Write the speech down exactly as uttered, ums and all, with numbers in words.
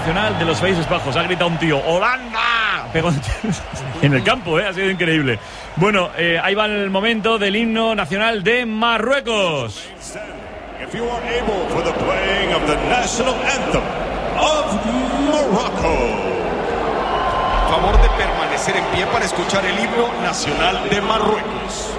nacional de los Países Bajos. Ha gritado un tío, ¡Holanda! Pegó en el campo, ¿eh? Ha sido increíble. Bueno, eh, ahí va el momento del himno nacional de Marruecos. If you are able for the playing of the national anthem of Morocco. Favor de permanecer en pie para escuchar el himno nacional de Marruecos.